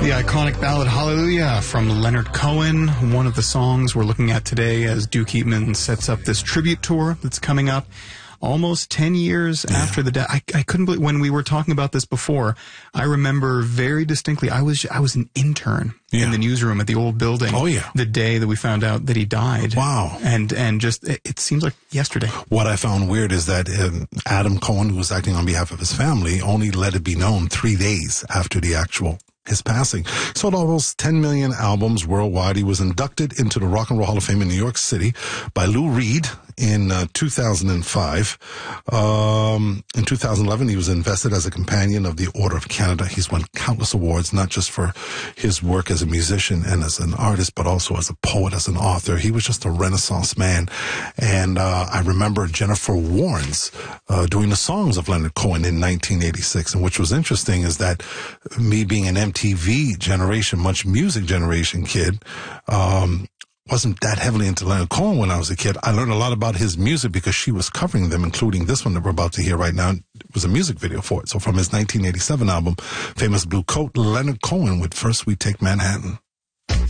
The iconic ballad Hallelujah from Leonard Cohen, one of the songs we're looking at today as Duke Eatman sets up this tribute tour that's coming up almost 10 years after the death. I couldn't believe, when we were talking about this before, I remember very distinctly, I was an intern in the newsroom at the old building the day that we found out that he died. Wow. And just, it seems like yesterday. What I found weird is that Adam Cohen, who was acting on behalf of his family, only let it be known 3 days after his passing. Sold almost 10 million albums worldwide. He was inducted into the Rock and Roll Hall of Fame in New York City by Lou Reed in 2005. In 2011, he was invested as a companion of the Order of Canada. He's won countless awards, not just for his work as a musician and as an artist, but also as a poet, as an author. He was just a Renaissance man. And I remember Jennifer Warnes doing the songs of Leonard Cohen in 1986. And which was interesting is that me being an MTV generation, much music generation kid, wasn't that heavily into Leonard Cohen when I was a kid. I learned a lot about his music because she was covering them, including this one that we're about to hear right now. It was a music video for it. So from his 1987 album, Famous Blue Coat, Leonard Cohen with First We Take Manhattan.